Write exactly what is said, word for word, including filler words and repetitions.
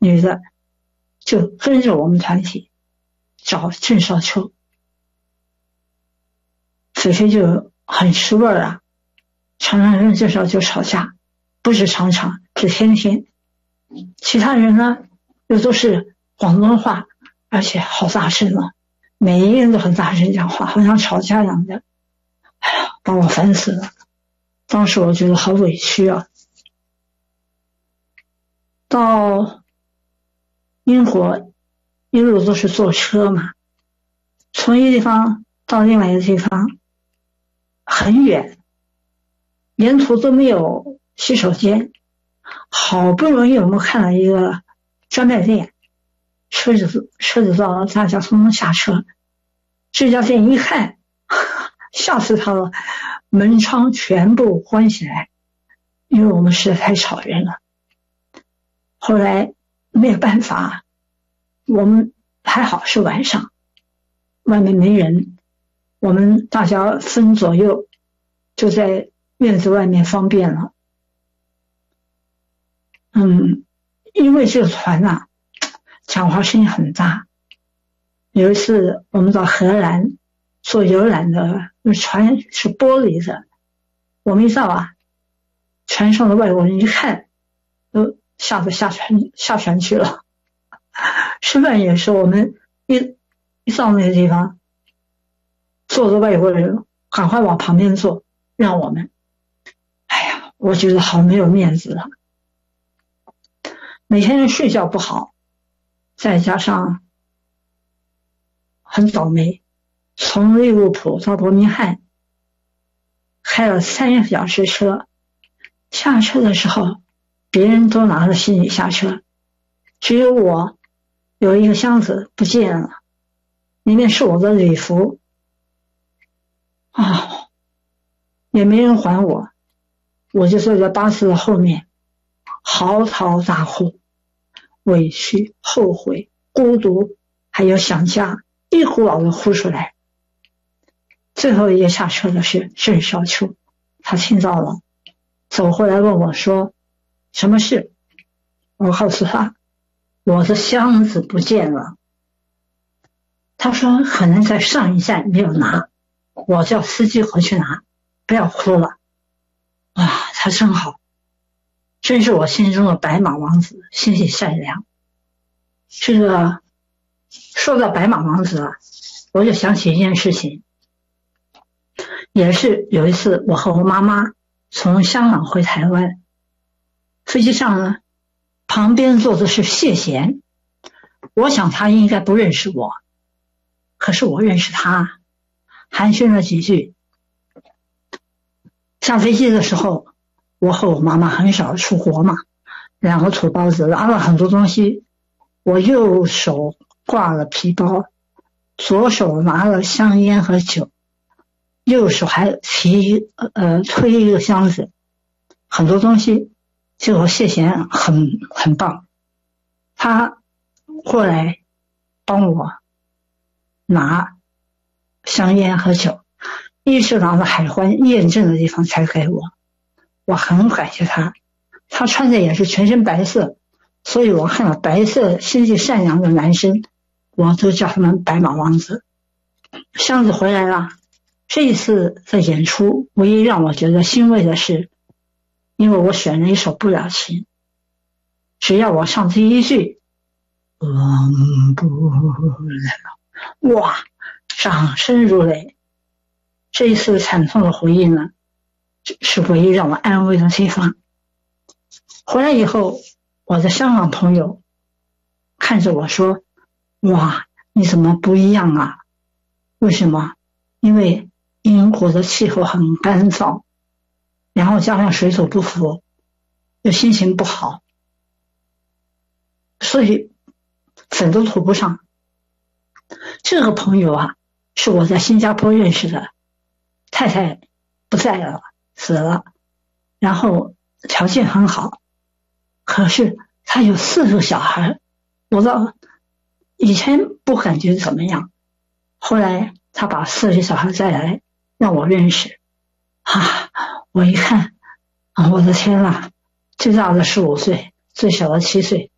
女的就跟着我们团体找郑少秋。菲菲就很吃味儿啊，常常跟郑少秋吵架，不是常常，是天天。其他人呢又都是广东话，而且好大声啊，每一个人都很大声讲话，好像吵架一样的。哎呀，把我烦死了。当时我觉得好委屈啊。到英国一路都是坐车嘛，从一个地方到另外一个地方很远，沿途都没有洗手间。好不容易我们看了一个专卖店，车子车子到了，大家匆匆下车。这家店一看，吓死他了，门窗全部关起来，因为我们实在太吵人了。后来没有办法，我们还好是晚上，外面没人，我们大家分左右，就在院子外面方便了。嗯，因为这个船啊，讲话声音很大。有一次我们到荷兰坐游览的，那船是玻璃的，我们一到啊，船上的外国人一看，都吓得下船下船去了。吃饭也是，我们一一到那个地方，坐的外国人赶快往旁边坐，让我们。哎呀，我觉得好没有面子啊。每天睡觉不好，再加上很倒霉，从利物浦到伯明翰开了三个小时车，下车的时候别人都拿着行李下车，只有我有一个箱子不见了，里面是我的礼服啊，也没人还我，我就坐在巴士的后面嚎啕大哭，委屈、后悔、孤独，还有想家，一股脑的哭出来。最后一个下车的是郑少秋，他听到了，走过来问我说什么事。我告诉他我的箱子不见了。他说可能在上一站没有拿，我叫司机回去拿，不要哭了。哇，他真好，真是我心中的白马王子，心地善良。这个说到白马王子啊，我就想起一件事情，也是有一次我和我妈妈从香港回台湾，飞机上呢，旁边坐的是谢贤，我想他应该不认识我，可是我认识他，寒暄了几句。下飞机的时候，我和我妈妈很少出国嘛，两个土包子拿了很多东西，我右手挂了皮包，左手拿了香烟和酒，右手还提呃推一个箱子，很多东西。结果谢贤很很棒，他过来帮我拿香烟和酒，一直拿到海关验证的地方才给我，我很感谢他。他穿的也是全身白色，所以我看到白色心地善良的男生，我都叫他们白马王子。箱子回来了，这一次的演出唯一让我觉得欣慰的是，因为我选了一首不了情，只要我唱第一句忘不了，哇，掌声如雷。这一次惨痛的回忆呢，是唯一让我安慰的地方。回来以后，我的香港朋友看着我说，哇，你怎么不一样啊？为什么？因为英国的气候很干燥，然后加上水土不服，又心情不好，所以粉都涂不上。这个朋友啊，是我在新加坡认识的，太太不在了，死了，然后条件很好，可是他有四个小孩，我到以前不感觉怎么样，后来他把四个小孩带来让我认识啊，我一看啊，我的天啊，最大的十五岁，最小的七岁，